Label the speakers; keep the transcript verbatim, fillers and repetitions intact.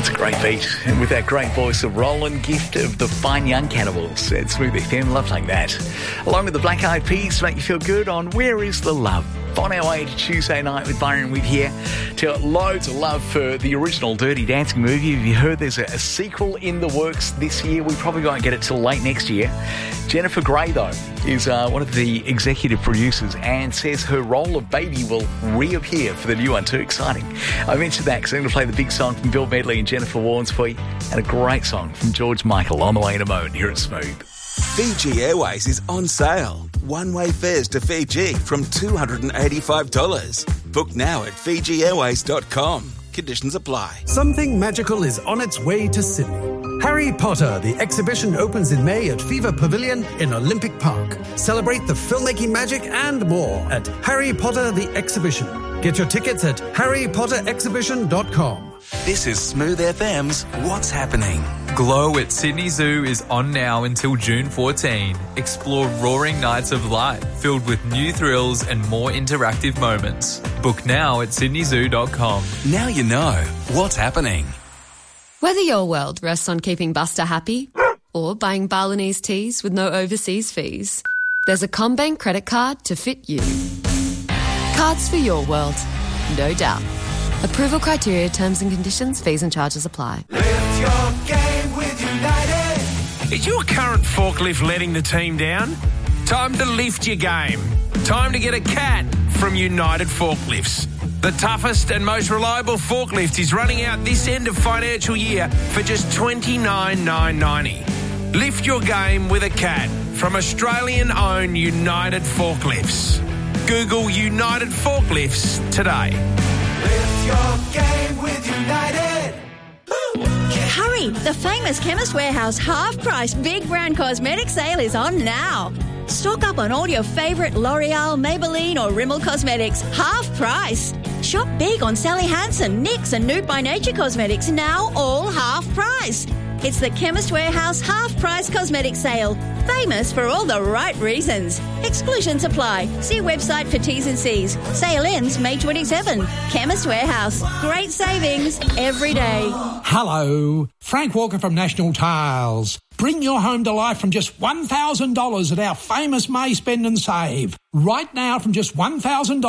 Speaker 1: It's a great beat. And with that great voice of Roland Gift of the Fine Young Cannibals at Smooth F M, love playing that. Along with the Black Eyed Peas to make you feel good on Where Is the Love? On our way to Tuesday night with Byron with here to loads of love for the original Dirty Dancing movie. Have you heard there's a, a sequel in the works this year? We probably won't get it till late next year. Jennifer Grey, though, is uh, one of the executive producers and says her role of Baby will reappear for the new one too. Exciting. I mentioned that because I'm going to play the big song from Bill Medley and Jennifer Warnes for you, and a great song from George Michael on the way in a moment here at Smooth.
Speaker 2: Fiji Airways is on sale. One-way fares to Fiji from two hundred eighty-five dollars. Book now at fiji airways dot com. Conditions apply.
Speaker 3: Something magical is on its way to Sydney. Harry Potter, the exhibition opens in May at Fever Pavilion in Olympic Park. Celebrate the filmmaking magic and more at Harry Potter the Exhibition. Get your tickets at harry potter exhibition dot com.
Speaker 2: This is Smooth F M's What's Happening.
Speaker 4: Glow at Sydney Zoo is on now until June fourteenth. Explore roaring nights of light filled with new thrills and more interactive moments. Book now at sydney zoo dot com.
Speaker 2: Now you know what's happening.
Speaker 5: Whether your world rests on keeping Buster happy or buying Balinese teas with no overseas fees, there's a CommBank credit card to fit you. Cards for your world, no doubt. Approval criteria, terms and conditions, fees and charges apply.
Speaker 6: Lift your game with United.
Speaker 7: Is your current forklift letting the team down? Time to lift your game. Time to get a cat from United Forklifts. The toughest and most reliable forklift is running out this end of financial year for just twenty-nine thousand nine hundred ninety. Lift your game with a cat from Australian-owned United Forklifts. Google United Forklifts today.
Speaker 6: Lift your game with United.
Speaker 8: Hurry! The famous Chemist Warehouse half-price big brand cosmetic sale is on now. Stock up on all your favourite L'Oreal, Maybelline or Rimmel cosmetics, half price. Shop big on Sally Hansen, NYX and Nude by Nature cosmetics, now all half price. It's the Chemist Warehouse half-price cosmetic sale. Famous for all the right reasons. Exclusions apply. See website for T's and C's. Sale ends May twenty-seventh. Chemist Warehouse. Great savings every day.
Speaker 9: Hello. Frank Walker from National Tiles. Bring your home to life from just one thousand dollars at our famous May Spend and Save. Right now from just one thousand dollars.